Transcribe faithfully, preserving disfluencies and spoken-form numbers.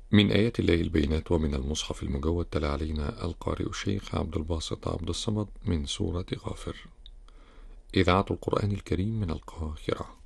من آيات الله البينات ومن المصحف المجود تلا علينا القارئ الشيخ عبد الباسط عبد الصمد من سورة غافر. إذاعة القرآن الكريم من القاهرة.